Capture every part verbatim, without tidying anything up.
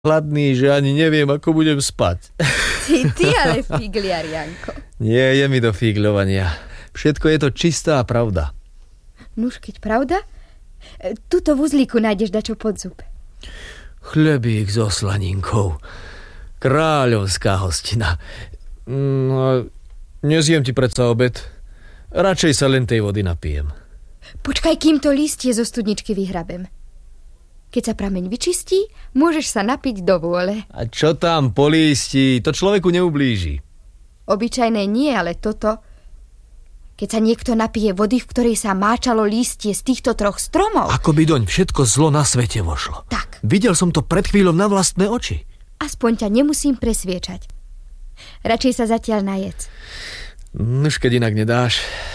hladný, že ani neviem, ako budem spať. Ty, ty ale figliar, Janko. Nie, je mi do figľovania. Všetko je to čistá pravda. Nuž, keď pravda, tuto v uzlíku nájdeš dačo pod zub. Chlebík so slaninkou. Kráľovská hostina. No, nezjem ti predsa obed. Radšej sa len tej vody napijem. Počkaj, kým to listie zo studničky vyhrabem. Keď sa prameň vyčistí, môžeš sa napiť do vôle. A čo tam po lístí? To človeku neublíži. Obyčajné nie, ale toto. Keď sa niekto napije vody, v ktorej sa máčalo lístie z týchto troch stromov. Ako by doň všetko zlo na svete vošlo. Tak. Videl som to pred chvíľou na vlastné oči. Aspoň ťa nemusím presviečať. Radšej sa zatiaľ najedz. Už keď inak nedáš.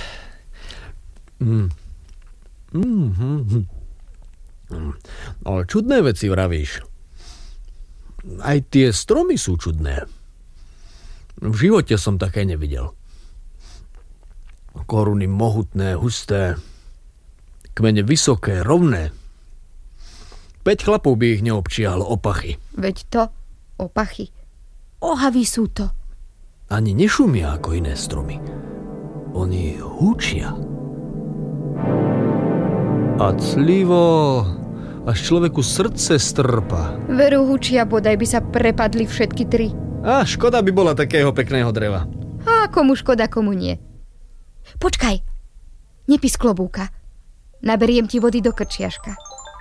Mm. Mm-hmm. Ale čudné veci vravíš. Aj tie stromy sú čudné. V živote som také nevidel. Koruny mohutné, husté, kmene vysoké, rovné. Päť chlapov by ich neobčiahlo opachy. Veď to, opachy. Ohavy sú to. Ani nešumia ako iné stromy. Oni húčia. A clivo, až človeku srdce strpa. Veru hučia, bodaj by sa prepadli všetky tri. A škoda by bola takého pekného dreva. A komu škoda, komu nie. Počkaj, nepí z klobúka. Naberiem ti vody do krčiaška.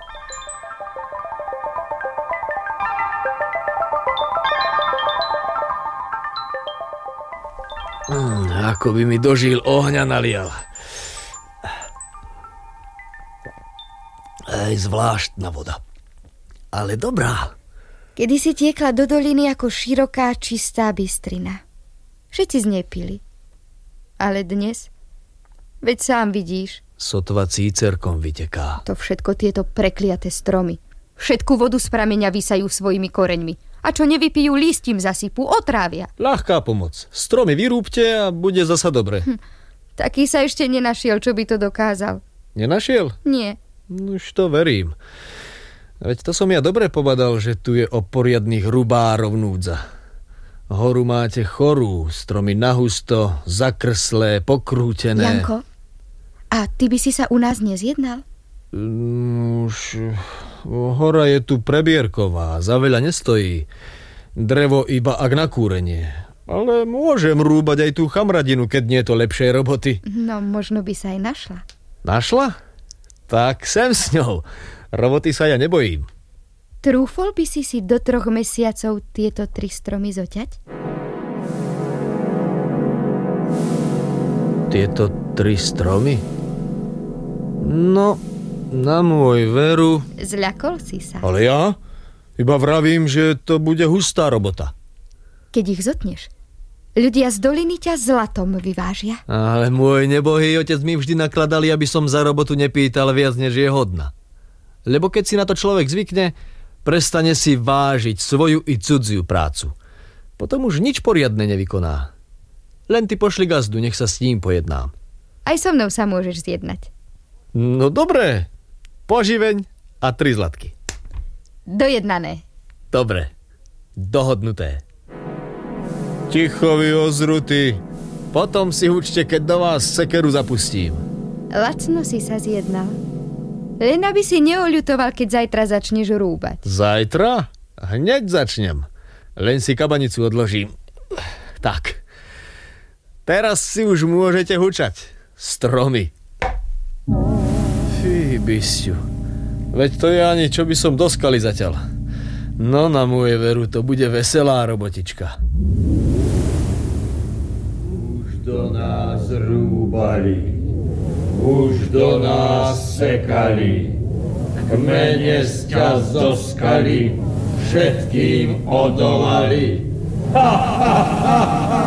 Mm, ako by mi dožil ohňa nalial. Aj zvláštna voda. Ale dobrá. Kedysi tiekla do doliny ako široká, čistá bystrina. Všetci z nej pili. Ale dnes, veď sám vidíš. Sotva cícerkom vyteká. To všetko tieto prekliaté stromy. Všetku vodu z prameňa vysajú svojimi koreňmi. A čo nevypijú, lístím zasypú, otrávia. Ľahká pomoc. Stromy vyrúbte a bude zasa dobre. Hm, taký sa ešte nenašiel, čo by to dokázal. Nenašiel? Nie. Už to verím. Veď to som ja dobre pobadal, že tu je o poriadnych rubárov núdza. Horu máte chorú, stromy nahusto, zakrslé, pokrútené. Janko, a ty by si sa u nás nezjednal? Mm, už hora je tu prebierková, za veľa nestojí. Drevo iba ak na kúrenie. Ale môžem rúbať aj tú chamradinu, keď nie je to lepšej roboty. No, možno by sa aj našla. Našla? Tak sem s ňou. Roboty sa ja nebojím. Trúfol by si si do troch mesiacov tieto tri stromy zoťať? Tieto tri stromy? No, na môj veru... Zľakol si sa. Ale ja? Iba vravím, že to bude hustá robota. Keď ich zotneš, ľudia z doliny ťa zlatom vyvážia. Ale môj nebohý otec mi vždy nakladali, aby som za robotu nepýtal viac, než je hodná. Lebo keď si na to človek zvykne, prestane si vážiť svoju i cudziu prácu. Potom už nič poriadne nevykoná. Len ty pošli gazdu, nech sa s ním pojednám. Aj so mnou sa môžeš zjednať. No dobré. Poživeň a tri zlatky. Dojednané. Dobre. Dohodnuté. Ticho vy ozruty. Potom si hučte, keď do vás sekeru zapustím. Lacno si sa zjednal. Len aby si neoľutoval, keď zajtra začneš rúbať. Zajtra? Hneď začnem. Len si kabanicu odložím. Tak. Teraz si už môžete hučať. Stromy. Fí, bysťu. Veď to je ani, čo by som doskali zatiaľ. No na moje veru, to bude veselá robotička. Už do nás rúbali, už do nás sekali, kmene sťa zoskali, všetkým odolali. Ha, ha, ha, ha.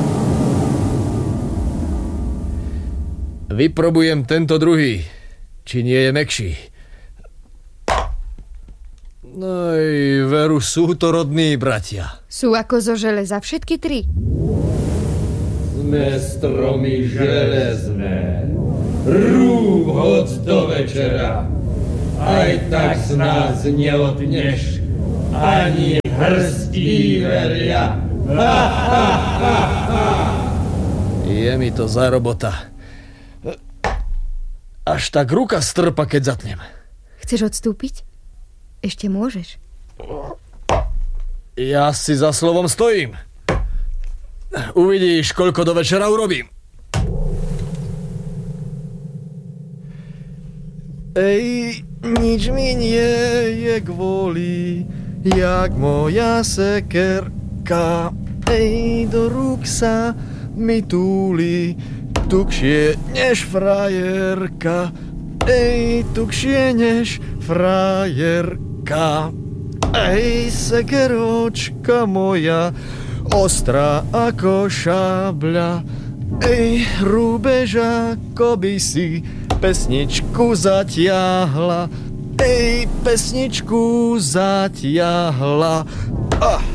Vyprobujem tento druhý, či nie je mäkší. No i veru, sú to rodní bratia. Sú ako zo železa všetky tri. Sme stromy železné, rúb hoď do večera, aj tak z nás neodneš, ani hrstí veria. Je mi to za robota. Až tak ruka strpa, keď zatnem. Chceš odstúpiť? Ešte môžeš. Ja si za slovom stojím. Uvidíš, koľko do večera urobím. Ej, nič mi nie je kvôli, jak moja sekerka. Ej, do rúk sa mi túli, tukšie než frajerka. Ej, tukšie než frajerka. Ej, sekeročka moja, ostrá ako šabľa. Ej, rúbež, ako by si pesničku zatiahla. Ej, pesničku zatiahla. Ah.